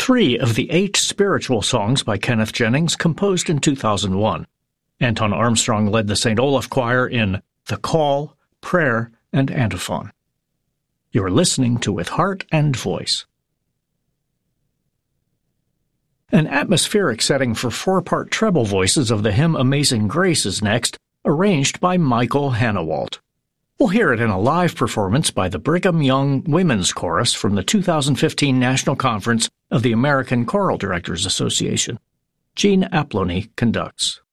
3 of the 8 spiritual songs by Kenneth Jennings composed in 2001. Anton Armstrong led the St. Olaf Choir in The Call, Prayer, and Antiphon. You're listening to With Heart and Voice. An atmospheric setting for 4-part treble voices of the hymn Amazing Grace is next, arranged by Michael Hannawalt. We'll hear it in a live performance by the Brigham Young Women's Chorus from the 2015 National Conference of the American Choral Directors Association. Gene Aplony conducts.